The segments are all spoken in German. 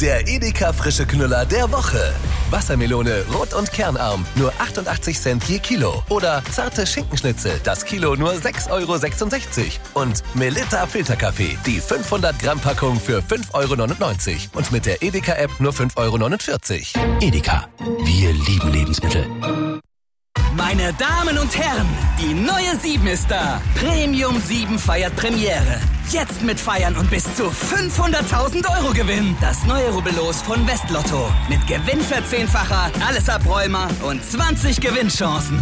Der Edeka frische Knüller der Woche. Wassermelone rot und kernarm, nur 88 Cent je Kilo. Oder zarte Schinkenschnitzel, das Kilo nur 6,66 €. Und Melitta Filterkaffee, die 500 Gramm Packung für 5,99 €. Und mit der Edeka-App nur 5,49 €. Edeka, wir lieben Lebensmittel. Meine Damen und Herren, die neue 7 ist da. Premium 7 feiert Premiere. Jetzt mit Feiern und bis zu 500.000 € Gewinn. Das neue Rubbellos von Westlotto. Mit Gewinnverzehnfacher, alles Abräumer und 20 Gewinnchancen.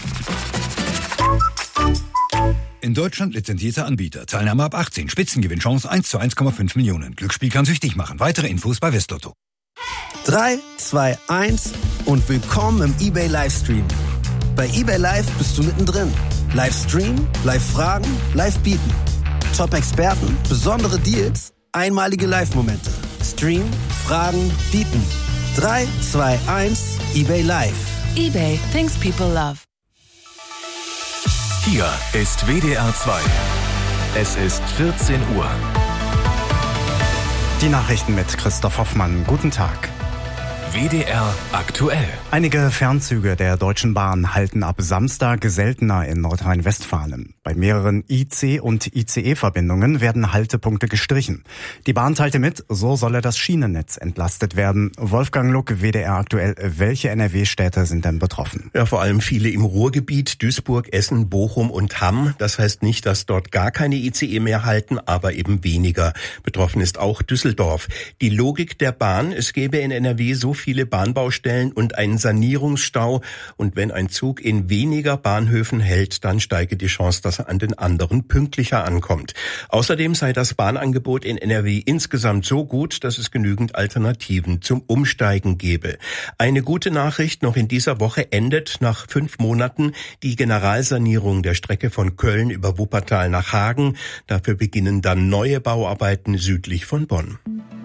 In Deutschland lizenzierter Anbieter. Teilnahme ab 18. Spitzengewinnchance 1 zu 1,5 Millionen. Glücksspiel kann süchtig machen. Weitere Infos bei Westlotto. 3, 2, 1 und willkommen im eBay Livestream. Bei eBay Live bist du mittendrin. Livestream, Live-Fragen, Live-Bieten. Top-Experten, besondere Deals, einmalige Live-Momente. Stream, Fragen, Bieten. 3, 2, 1, eBay Live. eBay, things people love. Hier ist WDR 2. Es ist 14 Uhr. Die Nachrichten mit Christoph Hoffmann. Guten Tag. WDR aktuell. Einige Fernzüge der Deutschen Bahn halten ab Samstag seltener in Nordrhein-Westfalen. Bei mehreren IC- und ICE-Verbindungen werden Haltepunkte gestrichen. Die Bahn teilte mit, so solle das Schienennetz entlastet werden. Wolfgang Luck, WDR aktuell. Welche NRW-Städte sind denn betroffen? Ja, vor allem viele im Ruhrgebiet, Duisburg, Essen, Bochum und Hamm. Das heißt nicht, dass dort gar keine ICE mehr halten, aber eben weniger. Betroffen ist auch Düsseldorf. Die Logik der Bahn, es gäbe in NRW so viele Bahnbaustellen und einen Sanierungsstau. Und wenn ein Zug in weniger Bahnhöfen hält, dann steige die Chance, dass er an den anderen pünktlicher ankommt. Außerdem sei das Bahnangebot in NRW insgesamt so gut, dass es genügend Alternativen zum Umsteigen gäbe. Eine gute Nachricht, noch in dieser Woche endet nach 5 Monaten die Generalsanierung der Strecke von Köln über Wuppertal nach Hagen. Dafür beginnen dann neue Bauarbeiten südlich von Bonn.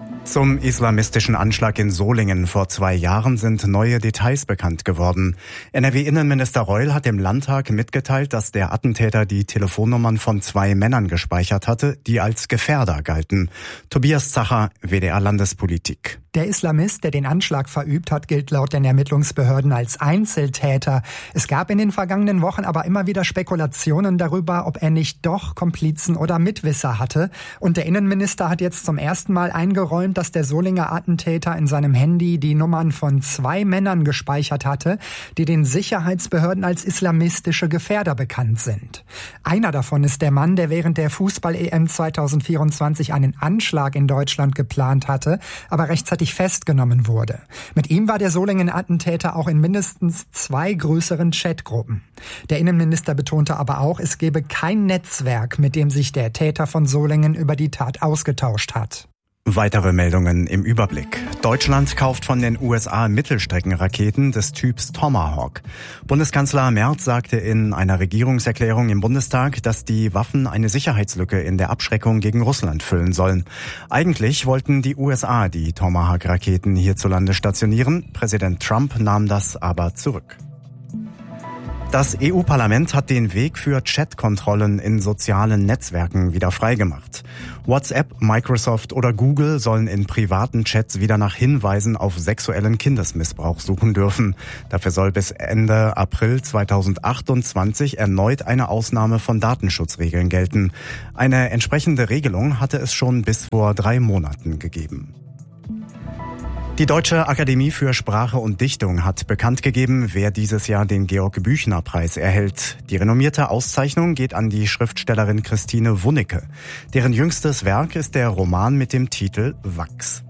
Zum islamistischen Anschlag in Solingen vor 2 Jahren sind neue Details bekannt geworden. NRW-Innenminister Reul hat dem Landtag mitgeteilt, dass der Attentäter die Telefonnummern von 2 Männern gespeichert hatte, die als Gefährder galten. Tobias Zacher, WDR Landespolitik. Der Islamist, der den Anschlag verübt hat, gilt laut den Ermittlungsbehörden als Einzeltäter. Es gab in den vergangenen Wochen aber immer wieder Spekulationen darüber, ob er nicht doch Komplizen oder Mitwisser hatte. Und der Innenminister hat jetzt zum ersten Mal eingeräumt, dass der Solinger Attentäter in seinem Handy die Nummern von 2 Männern gespeichert hatte, die den Sicherheitsbehörden als islamistische Gefährder bekannt sind. Einer davon ist der Mann, der während der Fußball-EM 2024 einen Anschlag in Deutschland geplant hatte, aber rechtzeitig festgenommen wurde. Mit ihm war der Solingen-Attentäter auch in mindestens 2 größeren Chatgruppen. Der Innenminister betonte aber auch, es gebe kein Netzwerk, mit dem sich der Täter von Solingen über die Tat ausgetauscht hat. Weitere Meldungen im Überblick. Deutschland kauft von den USA Mittelstreckenraketen des Typs Tomahawk. Bundeskanzler Merz sagte in einer Regierungserklärung im Bundestag, dass die Waffen eine Sicherheitslücke in der Abschreckung gegen Russland füllen sollen. Eigentlich wollten die USA die Tomahawk-Raketen hierzulande stationieren. Präsident Trump nahm das aber zurück. Das EU-Parlament hat den Weg für Chatkontrollen in sozialen Netzwerken wieder freigemacht. WhatsApp, Microsoft oder Google sollen in privaten Chats wieder nach Hinweisen auf sexuellen Kindesmissbrauch suchen dürfen. Dafür soll bis Ende April 2028 erneut eine Ausnahme von Datenschutzregeln gelten. Eine entsprechende Regelung hatte es schon bis vor 3 Monaten gegeben. Die Deutsche Akademie für Sprache und Dichtung hat bekannt gegeben, wer dieses Jahr den Georg-Büchner-Preis erhält. Die renommierte Auszeichnung geht an die Schriftstellerin Christine Wunnecke. Deren jüngstes Werk ist der Roman mit dem Titel Wachs.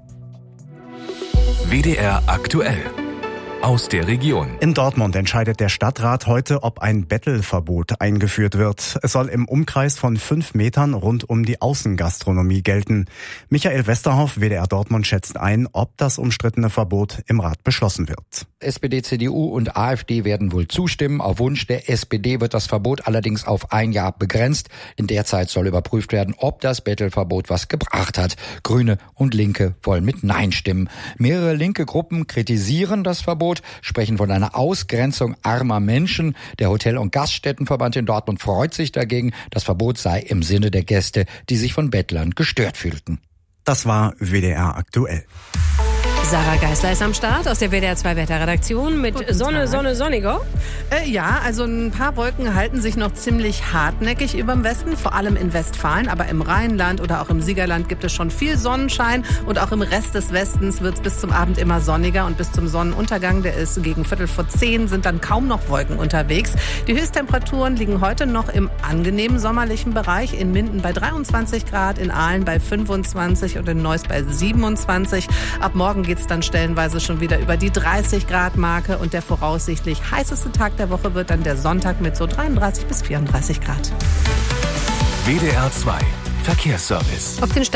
WDR aktuell. Aus der Region. In Dortmund entscheidet der Stadtrat heute, ob ein Bettelverbot eingeführt wird. Es soll im Umkreis von 5 Metern rund um die Außengastronomie gelten. Michael Westerhoff, WDR Dortmund, schätzt ein, ob das umstrittene Verbot im Rat beschlossen wird. SPD, CDU und AfD werden wohl zustimmen. Auf Wunsch der SPD wird das Verbot allerdings auf 1 Jahr begrenzt. In der Zeit soll überprüft werden, ob das Bettelverbot was gebracht hat. Grüne und Linke wollen mit Nein stimmen. Mehrere linke Gruppen kritisieren das Verbot, sprechen von einer Ausgrenzung armer Menschen. Der Hotel- und Gaststättenverband in Dortmund freut sich dagegen. Das Verbot sei im Sinne der Gäste, die sich von Bettlern gestört fühlten. Das war WDR aktuell. Sarah Geisler ist am Start aus der WDR 2 Wetterredaktion mit sonniger. Ja, also ein paar Wolken halten sich noch ziemlich hartnäckig über dem Westen, vor allem in Westfalen, aber im Rheinland oder auch im Siegerland gibt es schon viel Sonnenschein und auch im Rest des Westens wird es bis zum Abend immer sonniger und bis zum Sonnenuntergang, der ist gegen 9:45, sind dann kaum noch Wolken unterwegs. Die Höchsttemperaturen liegen heute noch im angenehmen sommerlichen Bereich, in Minden bei 23 Grad, in Aalen bei 25 und in Neuss bei 27. Ab morgen geht es dann stellenweise schon wieder über die 30 Grad Marke und der voraussichtlich heißeste Tag der Woche wird dann der Sonntag mit so 33 bis 34 Grad. WDR 2 Verkehrsservice. Auf den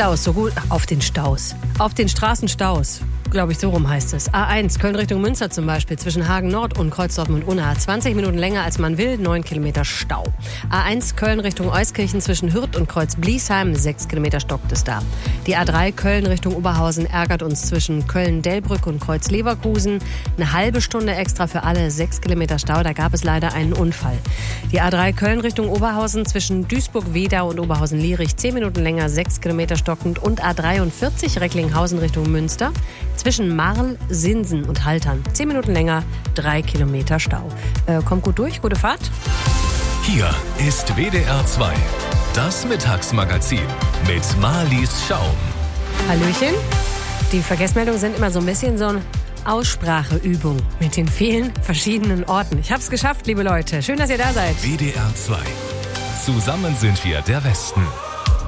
Straßenstaus. Glaube ich, so rum heißt es. A1, Köln Richtung Münster zum Beispiel, zwischen Hagen Nord und Kreuzdorf-Unna. 20 Minuten länger als man will, 9 Kilometer Stau. A1, Köln Richtung Euskirchen zwischen Hürth und Kreuz-Bliesheim, 6 Kilometer stockt es da. Die A3, Köln Richtung Oberhausen, ärgert uns zwischen Köln-Delbrück und Kreuz-Leverkusen. Eine halbe Stunde extra für alle, 6 Kilometer Stau, da gab es leider einen Unfall. Die A3, Köln Richtung Oberhausen zwischen Duisburg-Wedau und Oberhausen-Lierich, 10 Minuten länger, 6 Kilometer stockend. Und A43, Recklinghausen Richtung Münster. Zwischen Marl, Sinsen und Haltern. 10 Minuten länger, 3 Kilometer Stau. Kommt gut durch, gute Fahrt. Hier ist WDR 2, das Mittagsmagazin mit Marlies Schaum. Hallöchen. Die Verkehrsmeldungen sind immer so ein bisschen so eine Ausspracheübung mit den vielen verschiedenen Orten. Ich hab's geschafft, liebe Leute. Schön, dass ihr da seid. WDR 2. Zusammen sind wir der Westen.